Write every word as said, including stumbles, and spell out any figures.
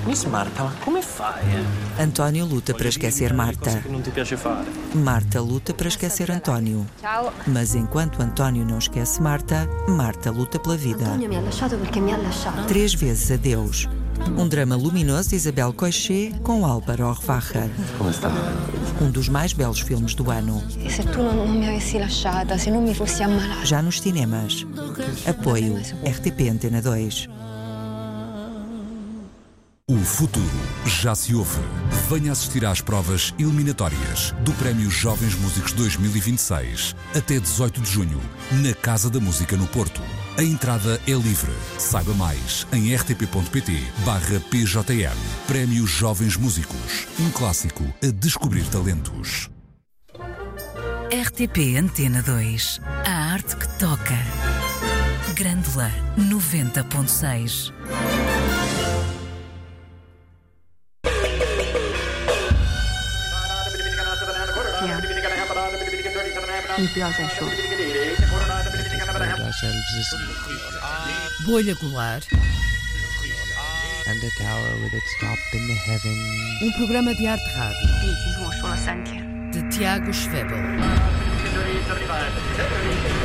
Miss Marta, ma come fai? António luta para esquecer Marta. Che non ti piace fare. Marta luta para esquecer António. Ciao. Mas enquanto António não esquece Marta, Marta luta pela vida. Antonio mi ha lasciato perché mi ha lasciato. Três vezes adeus. Um drama luminoso de Isabel Coixet com Álvaro Orvacha. Come sta? Um dos mais belos filmes do ano. E se tu non, non mi avessi lasciata, se non mi fossi ammalata? Já nos cinemas. Apoio R T P Antena dois. O futuro já se ouve. Venha assistir às provas eliminatórias do Prémio Jovens Músicos dois mil e vinte e seis, até dezoito de junho, na Casa da Música no Porto. A entrada é livre. Saiba mais em rtp.pt barra PJM. Prémio Jovens Músicos. Um clássico a descobrir talentos. R T P Antena dois. A arte que toca. Grândola noventa ponto seis. Mi piace il show. Bolha Goulart. And a tower with its top in the heavens. Um programa de arte rádio. 你已经跟我说了三天。 De Tiago Schwebel.